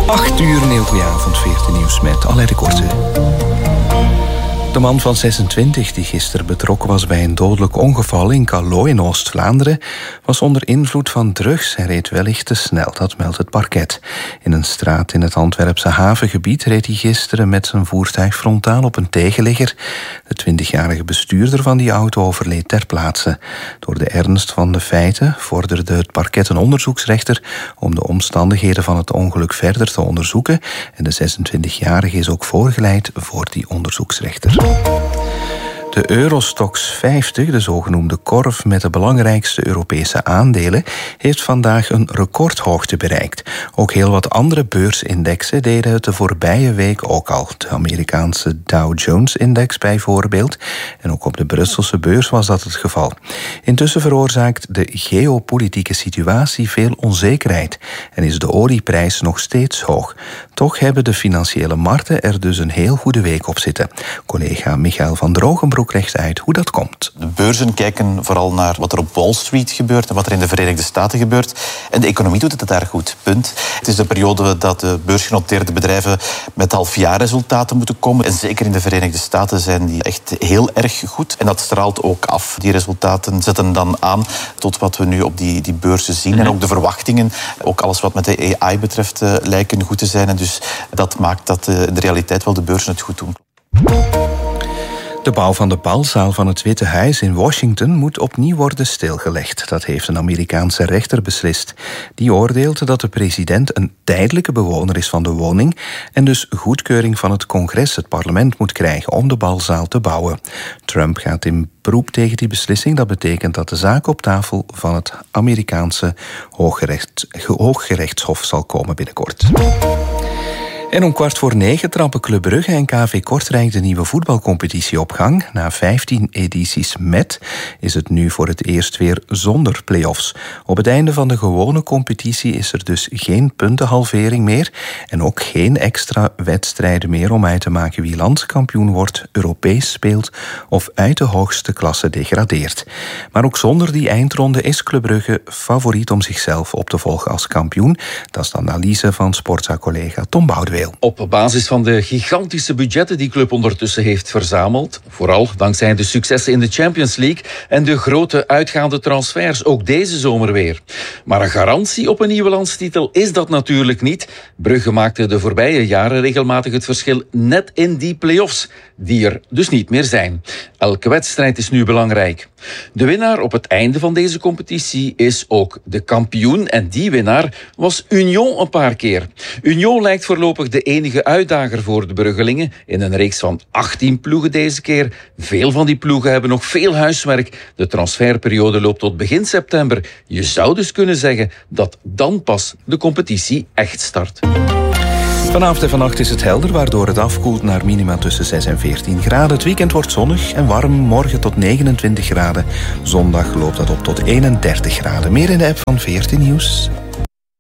8 uur, een heel goede avond, 14 nieuws met Alain de Korte. De man van 26, die gisteren betrokken was bij een dodelijk ongeval in Calais in Oost-Vlaanderen, was onder invloed van drugs en reed wellicht te snel, dat meldt het parket. In een straat in het Antwerpse havengebied reed hij gisteren met zijn voertuig frontaal op een tegenligger. De 20-jarige bestuurder van die auto overleed ter plaatse. Door de ernst van de feiten vorderde het parket een onderzoeksrechter om de omstandigheden van het ongeluk verder te onderzoeken. En de 26-jarige is ook voorgeleid voor die onderzoeksrechter. De Eurostoxx 50, de zogenoemde korf met de belangrijkste Europese aandelen, heeft vandaag een recordhoogte bereikt. Ook heel wat andere beursindexen deden het de voorbije week ook al. De Amerikaanse Dow Jones-index bijvoorbeeld. En ook op de Brusselse beurs was dat het geval. Intussen veroorzaakt de geopolitieke situatie veel onzekerheid en is de olieprijs nog steeds hoog. Toch hebben de financiële markten er dus een heel goede week op zitten. Collega Michael van Drogenbroek legt uit hoe dat komt. De beurzen kijken vooral naar wat er op Wall Street gebeurt en wat er in de Verenigde Staten gebeurt. En de economie doet het daar goed, punt. Het is de periode dat de beursgenoteerde bedrijven met halfjaarresultaten moeten komen. En zeker in de Verenigde Staten zijn die echt heel erg goed. En dat straalt ook af. Die resultaten zetten dan aan tot wat we nu op die beurzen zien. En ook de verwachtingen, ook alles wat met de AI betreft, lijken goed te zijn. En dus dat maakt dat in de realiteit wel de beurzen het goed doen. De bouw van de balzaal van het Witte Huis in Washington moet opnieuw worden stilgelegd. Dat heeft een Amerikaanse rechter beslist. Die oordeelt dat de president een tijdelijke bewoner is van de woning en dus goedkeuring van het congres, het parlement, moet krijgen om de balzaal te bouwen. Trump gaat in beroep tegen die beslissing. Dat betekent dat de zaak op tafel van het Amerikaanse Hooggerechtshof zal komen binnenkort. En om 8:15 trappen Club Brugge en KV Kortrijk de nieuwe voetbalcompetitie op gang. Na 15 edities met is het nu voor het eerst weer zonder play-offs. Op het einde van de gewone competitie is er dus geen puntenhalvering meer en ook geen extra wedstrijden meer om uit te maken wie landskampioen wordt, Europees speelt of uit de hoogste klasse degradeert. Maar ook zonder die eindronde is Club Brugge favoriet om zichzelf op te volgen als kampioen. Dat is de analyse van Sportza-collega Tom Boudewijn. Op basis van de gigantische budgetten die club ondertussen heeft verzameld, vooral dankzij de successen in de Champions League en de grote uitgaande transfers, ook deze zomer weer. Maar een garantie op een nieuwe landstitel is dat natuurlijk niet. Brugge maakte de voorbije jaren regelmatig het verschil net in die play-offs, die er dus niet meer zijn. Elke wedstrijd is nu belangrijk. De winnaar op het einde van deze competitie is ook de kampioen en die winnaar was Union een paar keer. Union lijkt voorlopig de enige uitdager voor de Bruggelingen in een reeks van 18 ploegen deze keer. Veel van die ploegen hebben nog veel huiswerk. De transferperiode loopt tot begin september. Je zou dus kunnen zeggen dat dan pas de competitie echt start. Vanavond en vannacht is het helder, waardoor het afkoelt naar minima tussen 6 en 14 graden. Het weekend wordt zonnig en warm, morgen tot 29 graden. Zondag loopt dat op tot 31 graden. Meer in de app van 14 Nieuws.